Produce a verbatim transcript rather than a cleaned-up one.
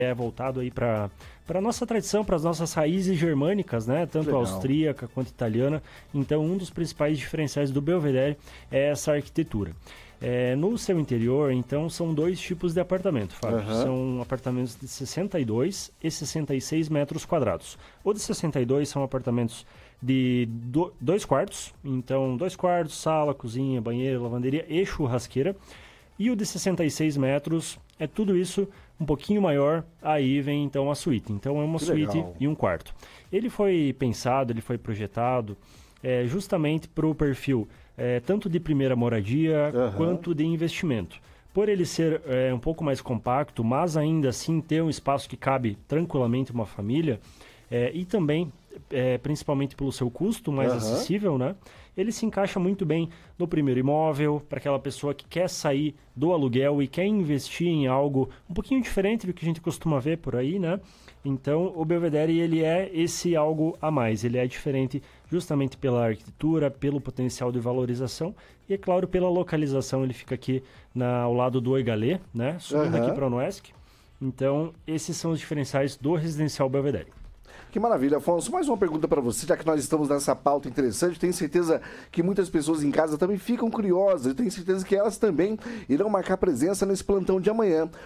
é voltado aí para para a nossa tradição, para as nossas raízes germânicas, né? Tanto Legal. austríaca quanto italiana. Então, um dos principais diferenciais do Belvedere é essa arquitetura. É, no seu interior, então, são dois tipos de apartamento, Fábio. Uhum. São apartamentos de sessenta e dois e sessenta e seis metros quadrados. O de sessenta e dois são apartamentos de do, dois quartos. Então, dois quartos, sala, cozinha, banheiro, lavanderia e churrasqueira. E o de sessenta e seis metros é tudo isso um pouquinho maior, aí vem então a suíte. Então é uma Que suíte legal. e um quarto. Ele foi pensado, ele foi projetado é, justamente para o perfil é, tanto de primeira moradia Aham. quanto de investimento. Por ele ser é, um pouco mais compacto, mas ainda assim ter um espaço que cabe tranquilamente uma família, é, e também, é, principalmente pelo seu custo mais Aham. acessível, né? Ele se encaixa muito bem no primeiro imóvel, para aquela pessoa que quer sair do aluguel e quer investir em algo um pouquinho diferente do que a gente costuma ver por aí, né? Então, o Belvedere, ele é esse algo a mais, ele é diferente justamente pela arquitetura, pelo potencial de valorização e, é claro, pela localização. Ele fica aqui na, ao lado do Oigalê, né? Subindo Aham. aqui para o Onoesc. Então, esses são os diferenciais do residencial Belvedere. Que maravilha, Afonso. Mais uma pergunta para você, já que nós estamos nessa pauta interessante. Tenho certeza que muitas pessoas em casa também ficam curiosas. Eu tenho certeza que elas também irão marcar presença nesse plantão de amanhã.